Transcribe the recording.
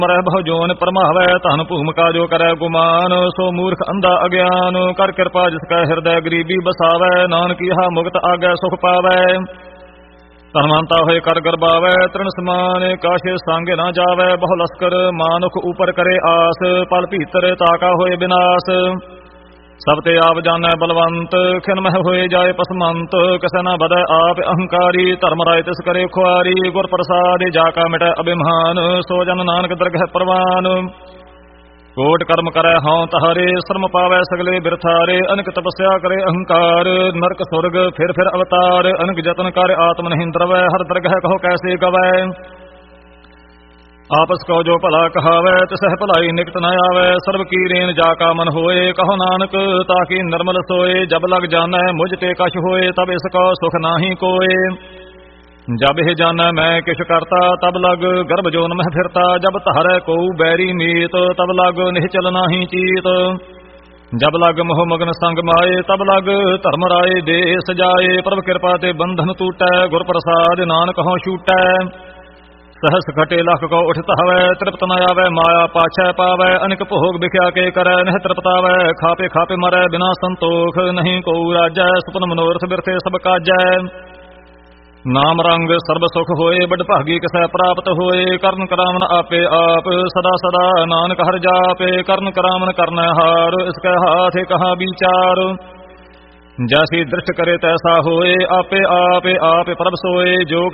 ਮਰੈ ਬਹੁ ਜੋਨ ਪਰਮਾਵੈ ਧਨ ਭੂਮਿਕਾ ਜੋ ਕਰੈ ਗੁਮਾਨ। ਸੋ ਮੂਰਖ ਅੰਧਾ ਅਗਿਆਨ ਕਰ ਕਿਰਪਾ ਜਿਸ ਕੈ ਹਿਰਦੈ ਗਰੀਬੀ ਬਸਾਵੈ। ਨਾਨਕ ਇਹਾ ਮੁਕਤ ਆਗੈ ਸੁਖ ਪਾਵੈ। ਧਨਵੰਤਾ ਹੋਏ ਕਰ ਗਰਬਾਵੈ ਤ੍ਰਿਣ ਸਮਾਨ ਕਾਸ਼ੇ ਸੰਗ ਨਾ ਜਾਵੈ। ਬਹੁ ਲਸਕਰ ਮਾਨੁਖ ਉਪਰ ਕਰੇ ਆਸ ਪਲ ਭੀਤਰ ਤਾਕਾ ਹੋਏ ਬਿਨਾਸ਼। ਸਭ ਤੇ ਆਪ ਜਾਣੈ ਬਲਵੰਤ ਖਿਨ ਮਹਿ ਹੋਏ ਜਾਏ ਪਸਮੰਤ। ਕਿਸੇ ਨਾ ਬਦੈ ਆਪ ਅਹੰਕਾਰੀ ਧਰਮ ਰਾਏ ਤਿਸ ਕਰੇ ਖੁਆਰੀ। ਗੁਰ ਪ੍ਰਸਾਦਿ ਜਾ ਕਾ ਮਿਟੈ ਅਭਿਮਾਨ ਸੋ ਜਨ ਨਾਨਕ ਦਰਗਹਿ ਪ੍ਰਵਾਨ। ਕੋਟ ਕਰਮ ਕਰੈ ਹਉ ਤਹਾਰੇ ਸ਼ਰਮ ਪਾਵੈ ਸਗਲੇ ਬਿਰਥਾਰੇ। ਅਨਕ ਤਪੱਸਿਆ ਕਰੇ ਅਹੰਕਾਰ ਨਰਕ ਸੁਰਗ ਫਿਰ ਅਵਤਾਰ। ਅਨਕ ਜਤਨ ਕਰ ਆਤਮ ਨਹੀਂ ਦਰਵੈ ਹਰ ਦਰਗਹਿ ਕਹੋ ਕੈਸੇ ਗਵੈ। ਆਪਸ ਕੋ ਜੋ ਭਲਾ ਕਹਾਵੈ ਤਿਸਹਿ ਭਲਾਈ ਨਿਕਟ ਨ ਆਵੈ। ਸਰਬ ਕੀ ਰੇਨ ਜਾ ਕਾ ਮਨ ਹੋਏ ਕਹੋ ਨਾਨਕ ਤਾਕੀ ਨਿਰਮਲ ਸੋਏ। ਜਬ ਲਗ ਜਾਣੈ ਮੁਝ ਤੇ ਕਛ ਹੋਏ ਤਬ ਇਸ ਕੋ ਸੁਖ ਨਾਹੀ ਕੋਏ। ਜਬ ਇਹ ਜਾਣੈ ਮੈਂ ਕਿਛ ਕਰਤਾ ਤਬ ਲਗ ਗਰਭ ਜੋਨ ਮਹਿ ਫਿਰਤਾ। ਜਬ ਧਾਰੈ ਕਉ ਬੈਰੀ ਮੀਤ ਤਬ ਲਗ ਨਿਹਚਲ ਨਾਹੀ ਚੀਤ। ਜਬ ਲਗ ਮੋਹ ਮਗਨ ਸੰਗ ਮਾਏ ਤਬ ਲਗ ਧਰਮ ਰਾਏ ਦੇ ਸਜਾਏ। ਪ੍ਰਭ ਕਿਰਪਾ ਤੇ ਬੰਧਨ ਟੂਟੈ ਗੁਰ ਪ੍ਰਸਾਦ ਨਾਨਕ ਹਉ ਛੂਟੈ। सहस घटे लख को उठ तहवै तृप्त न आवै माया पाछै पावै। अनिक भोग बिख्या के करੈ नह तृप्तावै। खापे खापे मरै बिना संतोख नहीं को राजै। सुपन मनोरथ बिरथे सब काजै। नाम रंग सर्ब सुख होए बड़ भागी किसै प्राप्त होए। करन करावन आपे आप सदा सदा नानक हर जापे। करन करावन करनै हार इसकै हाथ कहाँ विचार। जैसी दृष्ट करे तैसा होए आपे आपे आप प्रभ सोए। जो